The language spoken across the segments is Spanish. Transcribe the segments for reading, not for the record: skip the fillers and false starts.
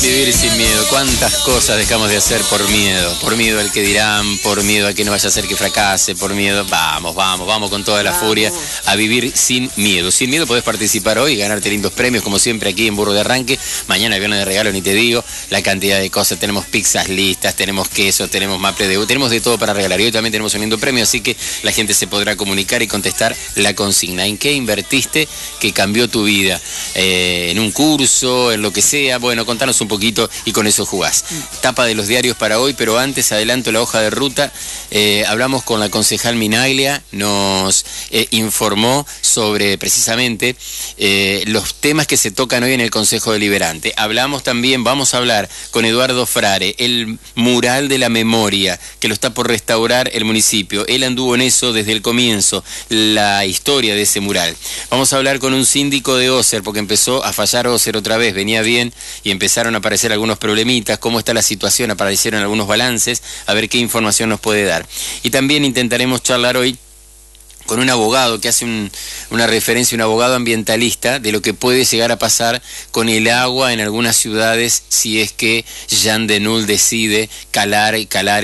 Vivir sin miedo. ¿Cuántas cosas dejamos de hacer por miedo? Por miedo al que dirán, por miedo a que no vaya a hacer que fracase, por miedo... Vamos con toda la furia a vivir sin miedo. Sin miedo podés participar hoy y ganarte lindos premios, como siempre aquí en Burro de Arranque. Mañana viernes de regalo, ni te digo la cantidad de cosas. Tenemos pizzas listas, tenemos queso, tenemos maple de... tenemos de todo para regalar. Y hoy también tenemos un lindo premio, así que la gente se podrá comunicar y contestar la consigna. ¿En qué invertiste que cambió tu vida? ¿En un curso? ¿En lo que sea? Bueno, contanos un poquito y con eso jugás. Tapa de los diarios para hoy, pero antes adelanto la hoja de ruta. Hablamos con la concejal Minaglia, nos informó sobre precisamente los temas que se tocan hoy en el Consejo Deliberante. Hablamos también, vamos a hablar con Eduardo Frare, el mural de la memoria, que lo está por restaurar el municipio. Él anduvo en eso desde el comienzo, la historia de ese mural. Vamos a hablar con un síndico de Oser, porque empezó a fallar Oser otra vez, venía bien y empezaron a aparecer algunos problemitas, cómo está la situación, aparecieron algunos balances, a ver qué información nos puede dar. Y también intentaremos charlar hoy con un abogado que hace una referencia, un abogado ambientalista, de lo que puede llegar a pasar con el agua en algunas ciudades si es que Jean Denul decide calar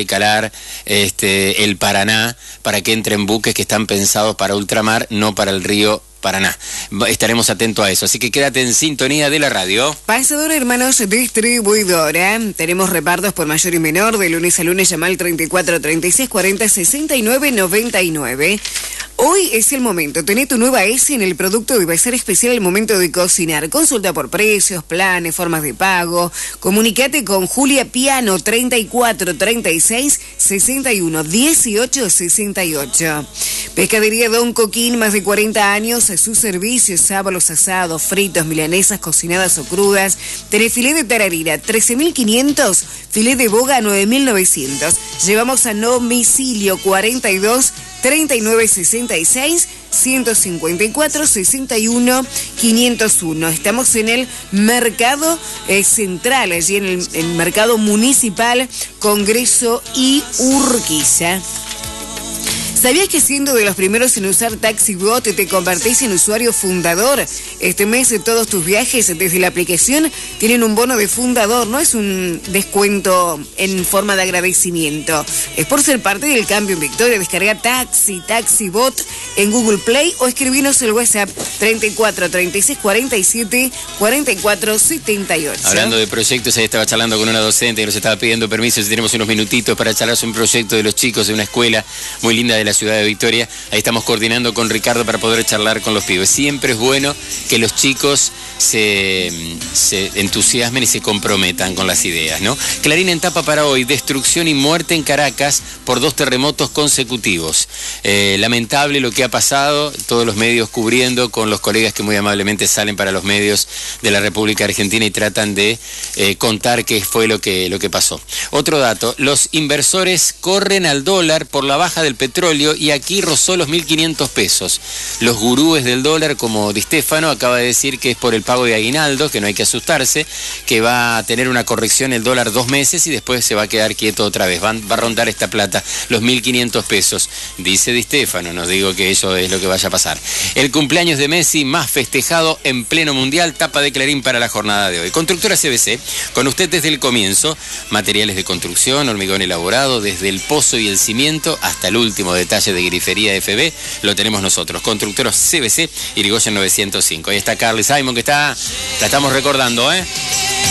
el Paraná para que entren buques que están pensados para ultramar, no para el río Paraná. Estaremos atentos a eso, así que quédate en sintonía de la radio. Pasador Hermanos Distribuidora. Tenemos repartos por mayor y menor, de lunes a lunes. Llama al 34 36 40 69 99. Hoy es el momento. Tené tu nueva ESI en el producto y va a ser especial el momento de cocinar. Consulta por precios, planes, formas de pago. Comunicate con Julia Piano, 34 36 61 18 68. Pescadería Don Coquín, más de 40 años. Sus servicios: sábalos asados, fritos, milanesas cocinadas o crudas. Tenés filé de tararira, 13.500. Filé de boga, 9.900. Llevamos a domicilio 42 39 66 154 61 501. Estamos en el mercado central, allí en el mercado municipal Congreso y Urquiza. ¿Sabías que siendo de los primeros en usar TaxiBot te convertís en usuario fundador? Este mes todos tus viajes desde la aplicación tienen un bono de fundador. No es un descuento en forma de agradecimiento. Es por ser parte del cambio en Victoria. Descarga TaxiBot en Google Play o escribinos el WhatsApp 34 36 47 44 78. Hablando de proyectos, ahí estaba charlando con una docente que nos estaba pidiendo permiso si tenemos unos minutitos para charlar sobre un proyecto de los chicos de una escuela muy linda de la ciudad de Victoria. Ahí estamos coordinando con Ricardo para poder charlar con los pibes. Siempre es bueno que los chicos se entusiasmen y se comprometan con las ideas, ¿no? Clarín en tapa para hoy: destrucción y muerte en Caracas por 2 terremotos consecutivos. Lamentable lo que ha pasado, todos los medios cubriendo, con los colegas que muy amablemente salen para los medios de la República Argentina y tratan de contar qué fue lo que pasó. Otro dato: los inversores corren al dólar por la baja del petróleo y aquí rozó los 1.500 pesos. Los gurúes del dólar, como Di Stefano, acaba de decir que es por el pago de aguinaldo, que no hay que asustarse, que va a tener una corrección el dólar 2 meses y después se va a quedar quieto otra vez. Va a rondar esta plata, los 1.500 pesos. Dice Di Stefano, no digo que eso es lo que vaya a pasar. El cumpleaños de Messi más festejado en pleno mundial, tapa de Clarín para la jornada de hoy. Constructora CBC, con usted desde el comienzo. Materiales de construcción, hormigón elaborado, desde el pozo y el cimiento hasta el último detalle de grifería FB, lo tenemos nosotros. Constructoras CBC, Irigoyen 905. Ahí está Carly Simon, que la estamos recordando,